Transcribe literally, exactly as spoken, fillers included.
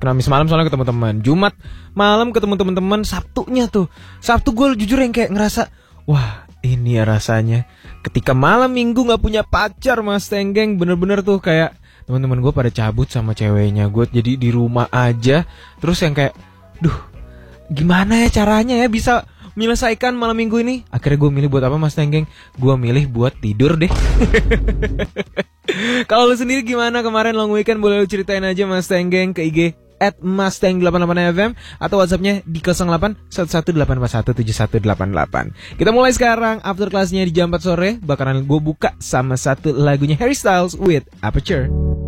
Kamis malam soalnya ketemu teman, Jumat malam ketemu teman-teman, Sabtunya tuh. Sabtu gue jujur yang kayak ngerasa, wah ini ya rasanya ketika malam minggu gak punya pacar Mas Tenggeng. Bener-bener tuh kayak teman-teman gue pada cabut sama ceweknya, gue jadi di rumah aja. Terus yang kayak, duh gimana ya caranya ya bisa menyelesaikan malam minggu ini. Akhirnya gue milih buat apa Mas Tenggeng? Gue milih buat tidur deh. Kalau lu sendiri gimana kemarin long weekend? Boleh lu ceritain aja Mas Tenggeng ke I G at mustang delapan delapan F M atau WhatsAppnya di nol delapan satu satu delapan empat satu tujuh satu delapan delapan. Kita mulai sekarang after classnya di jam empat sore. Bakalan gue buka sama satu lagunya Harry Styles with Aperture.